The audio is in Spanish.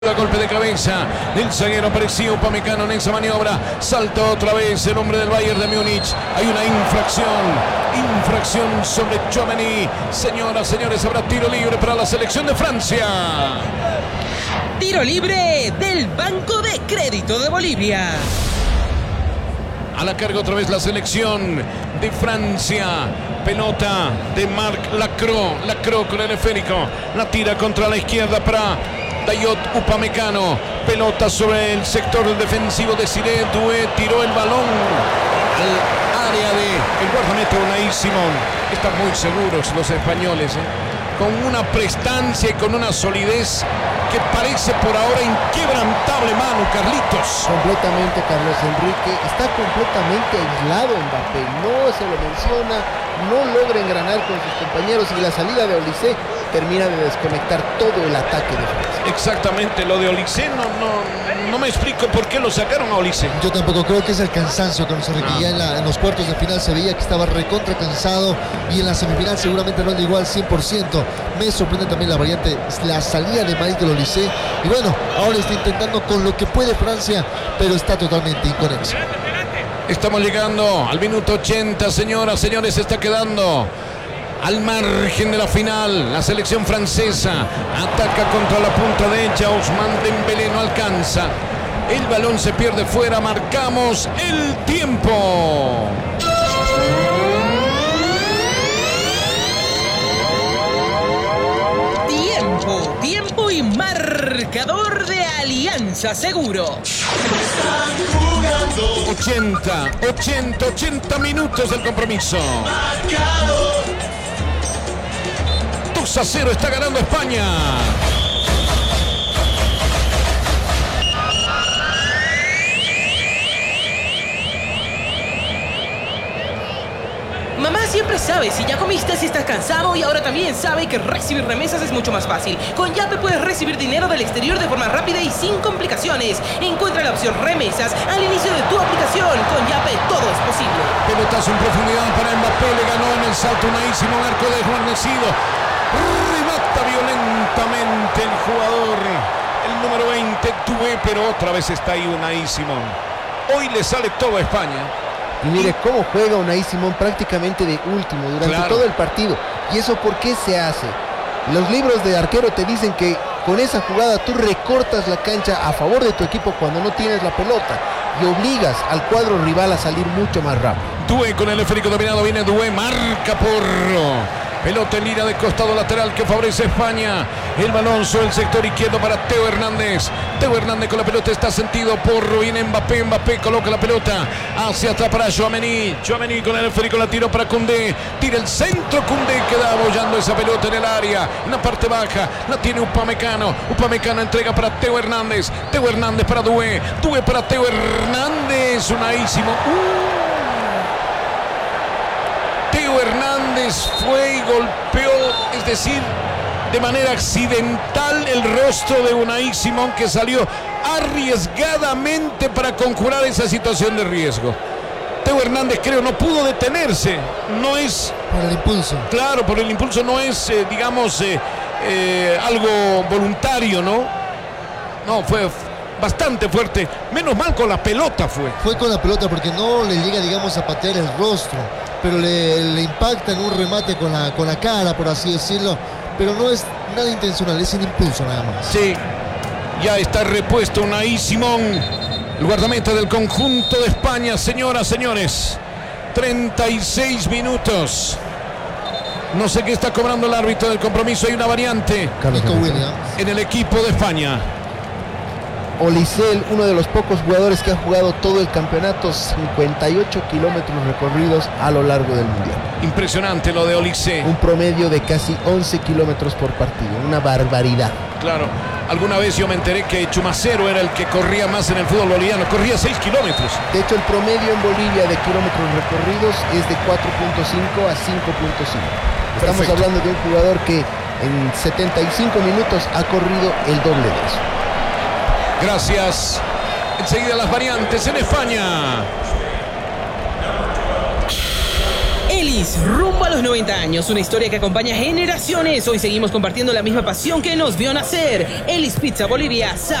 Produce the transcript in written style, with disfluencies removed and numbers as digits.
Golpe de cabeza del zaguero, apareció Upamecano en esa maniobra. Salta otra vez el hombre del Bayern de Múnich. Hay una infracción sobre Tchouaméni. Señoras, señores, habrá tiro libre para la selección de Francia. Tiro libre del Banco de Crédito de Bolivia. A la carga otra vez la selección de Francia. Pelota de Marc Lacroix con el esférico. La tira contra la izquierda para Dayot Upamecano. Pelota sobre el sector defensivo de Desiré Doué. Tiró el balón al área del guardameta Unai Simón. Están muy seguros los españoles, con una prestancia y con una solidez que parece por ahora inquebrantable, Manu, Carlitos. Completamente, Carlos Enrique. Está completamente aislado Mbappé. No se lo menciona, no logra engranar con sus compañeros y la salida de Olise termina de desconectar todo el ataque de Francia. Exactamente, lo de Olise no me explico por qué lo sacaron a Olise. Yo tampoco creo que es el cansancio, Carlos Enrique. Ya en los cuartos de final se veía que estaba recontra cansado y en la semifinal seguramente no llegó al 100%. Me sorprende también la variante, la salida de Michael Olise. Y bueno, ahora está intentando con lo que puede Francia, pero está totalmente inconexo. Estamos llegando al minuto 80, señoras, señores, se está quedando al margen de la final. La selección francesa ataca contra la punta derecha. Ousmane Dembélé no alcanza. El balón se pierde fuera. Marcamos el tiempo. Tiempo y marcador de Alianza Seguro. 80 minutos del compromiso. 2-0 está ganando España. Mamá siempre sabe si ya comiste, si estás cansado, y ahora también sabe que recibir remesas es mucho más fácil. Con Yape puedes recibir dinero del exterior de forma rápida y sin complicaciones. Encuentra la opción remesas al inicio de tu aplicación. Con Yape todo es posible. Pelotazo en profundidad para Mbappé, le ganó en el salto Unai Simón, arco desguarnecido. Remata violentamente el jugador, el número 20, Doué, pero otra vez está ahí Unai Simón. Hoy le sale todo a España. Y mire cómo juega Unai Simón, prácticamente de último durante todo el partido. ¿Y eso por qué se hace? Los libros de arquero te dicen que con esa jugada tú recortas la cancha a favor de tu equipo cuando no tienes la pelota y obligas al cuadro rival a salir mucho más rápido. Doué con el esférico dominado, viene Doué, marca por pelota en línea de costado lateral que favorece a España. El balón sobre el sector izquierdo para Teo Hernández. Teo Hernández con la pelota, está sentido por viene Mbappé. Mbappé coloca la pelota hacia atrás para Tchouaméni. Tchouaméni con el esférico la tiró para Koundé. Tira el centro, Koundé queda abollando esa pelota en el área. En la parte baja la tiene Upamecano. Upamecano entrega para Teo Hernández. Teo Hernández para Doué. Doué para Teo Hernández. Unai Simón. Teo Hernández fue y golpeó, es decir, de manera accidental el rostro de Unai Simón, que salió arriesgadamente para conjurar esa situación de riesgo. Teo Hernández, creo, no pudo detenerse. No es... Por el impulso. Claro, por el impulso, no es, algo voluntario, ¿no? No, fue bastante fuerte. Menos mal con la pelota fue. Fue con la pelota porque no le llega, digamos, a patear el rostro, pero le impacta en un remate con la cara, por así decirlo. Pero no es nada intencional, es sin impulso nada más. Sí, ya está repuesto Unai Simón, el guardameta del conjunto de España. Señoras, señores, 36 minutos. No sé qué está cobrando el árbitro del compromiso. Hay una variante Nico Williams en el equipo de España. Olise, uno de los pocos jugadores que ha jugado todo el campeonato, 58 kilómetros recorridos a lo largo del mundial. Impresionante lo de Olise. Un promedio de casi 11 kilómetros por partido, una barbaridad. Claro, alguna vez yo me enteré que Chumacero era el que corría más en el fútbol boliviano, corría 6 kilómetros. De hecho, el promedio en Bolivia de kilómetros recorridos es de 4.5 a 5.5. Estamos hablando de un jugador que en 75 minutos ha corrido el doble de eso. Gracias. Enseguida las variantes en España. Elis, rumbo a los 90 años, una historia que acompaña generaciones. Hoy seguimos compartiendo la misma pasión que nos vio nacer. Elis Pizza Bolivia.